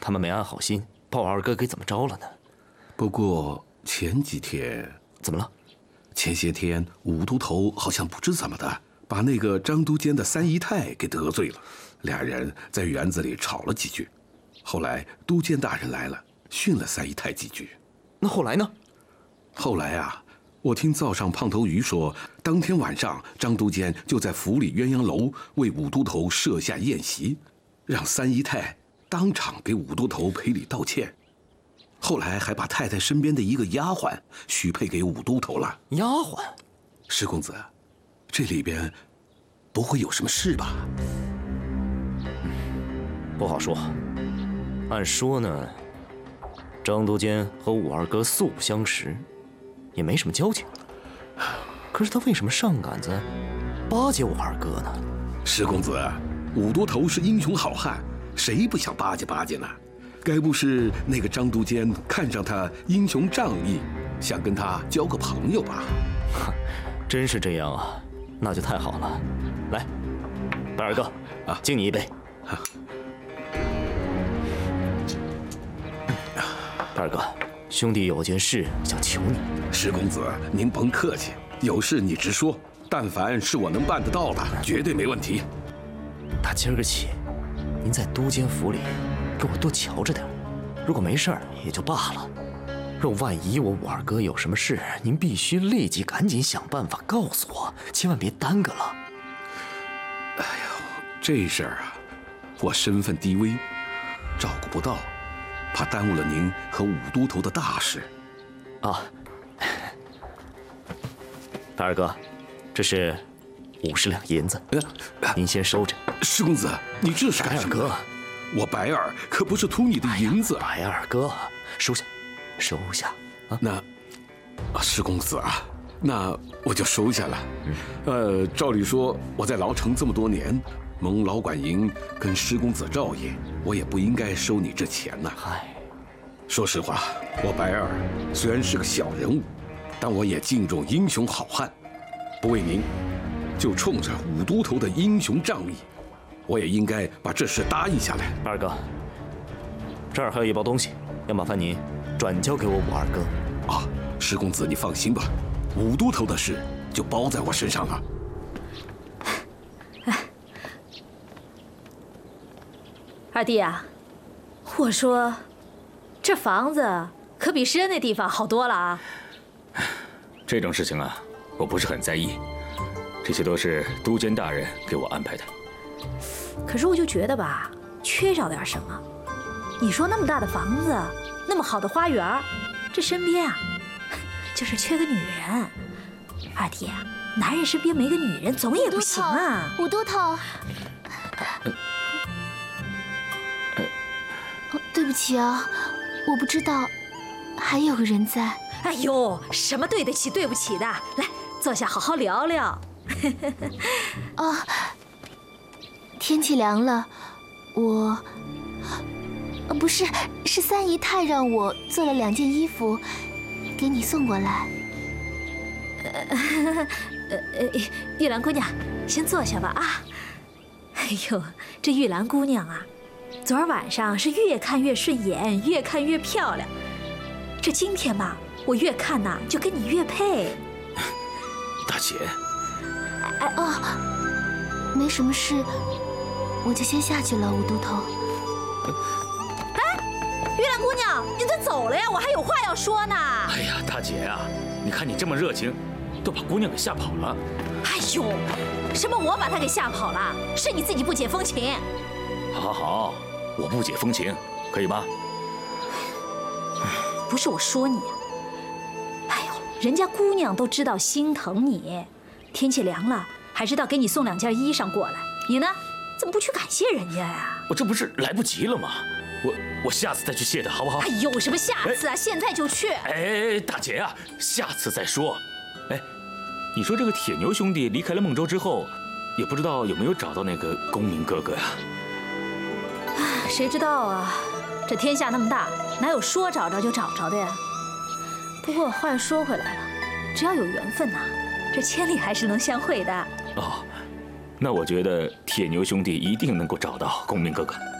他们没安好心，把我二哥给怎么着了呢？ 不过前几天怎么了？ 前些天武都头好像不知怎么的，把那个张都监的三姨太给得罪了，俩人在园子里吵了几句。后来都监大人来了，训了三姨太几句。 那后来呢？ 后来啊，我听灶上胖头鱼说，当天晚上张都监就在府里鸳鸯楼为武都头设下宴席，让三姨太当场给武都头赔礼道歉。后来还把太太身边的一个丫鬟许配给武都头了。 丫鬟？ 石公子，这里边不会有什么事吧？ 不好说。按说呢，张都监和武二哥素不相识，也没什么交情。可是他为什么上杆子巴结我二哥呢？ 石公子，武都头是英雄好汉，谁不想巴结巴结呢？该不是那个张都监看上他英雄仗义，想跟他交个朋友吧？ 真是这样啊，那就太好了。来，白二哥，敬你一杯。白二哥，兄弟有件事想求你。 石公子，您甭客气，有事你直说，但凡是我能办得到的，绝对没问题。 打今儿个起，您在都监府里给我多瞧着点，如果没事儿也就罢了，若万一我武二哥有什么事，您必须立即赶紧想办法告诉我，千万别耽搁了。 哎呦，这事儿啊，我身份低微，照顾不到，怕耽误了您和武都头的大事。 啊，白二哥，这是50两银子，您先收着。 石公子，你这是干什么？ 白二哥， 我白儿可不是图你的银子。 白二哥，收下，收下啊。 那，石公子啊，那我就收下了。照理说我在牢城这么多年，蒙老管营跟石公子照应，我也不应该收你这钱呐。 嗨， 说实话，我白儿虽然是个小人物，但我也敬重英雄好汉。不为您，就冲着武都头的英雄仗义，我也应该把这事答应下来。 白二哥，这儿还有一包东西，要麻烦您转交给我武二哥。 啊，石公子你放心吧，武都头的事就包在我身上了。 二弟啊，我说，这房子可比诗恩那地方好多了啊。 这种事情啊，我不是很在意，这些都是都监大人给我安排的。 可是我就觉得吧，缺少点什么。你说那么大的房子，那么好的花园，这身边啊，就是缺个女人。二弟啊，男人身边没个女人总也不行啊。 武都头，对不起啊，我不知道还有个人在。 哎呦，什么对得起对不起的，来坐下好好聊聊。 天气凉了，我不是，是三姨太让我做了2件衣服，给你送过来。 玉兰姑娘，先坐下吧啊。哎呦，这玉兰姑娘啊，昨儿晚上是越看越顺眼，越看越漂亮。这今天吧，我越看呐，就跟你越配。 大姐， 没什么事，我就先下去了。武都头， 玉兰姑娘，你怎么走了呀？我还有话要说呢。 哎呀，大姐啊，你看你这么热情，都把姑娘给吓跑了。 哎呦，什么我把她给吓跑了？是你自己不解风情。 好，我不解风情，可以吗？ 不是我说你啊，哎呦，人家姑娘都知道心疼你，天气凉了，还知道给你送2件衣裳过来，你呢，怎么不去感谢人家呀？ 我这不是来不及了吗？我下次再去谢的好不好？ 哎，有什么下次啊？现在就去。 哎，大姐啊，下次再说。哎，你说这个铁牛兄弟离开了孟州之后，也不知道有没有找到那个公明哥哥呀？ 谁知道啊？这天下那么大，哪有说找着就找着的呀？不过话又说回来了，只要有缘分呐，这千里还是能相会的。 哦，那我觉得铁牛兄弟一定能够找到公明哥哥。